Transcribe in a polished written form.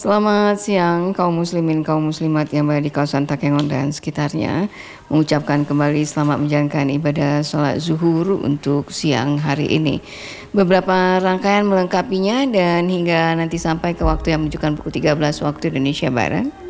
Selamat siang kaum muslimin, kaum muslimat yang berada di kawasan Takengon dan sekitarnya. Mengucapkan kembali selamat menjalankan ibadah sholat zuhur untuk siang hari ini. Beberapa rangkaian melengkapinya dan hingga nanti sampai ke waktu yang menunjukkan pukul 13 waktu Indonesia Barat.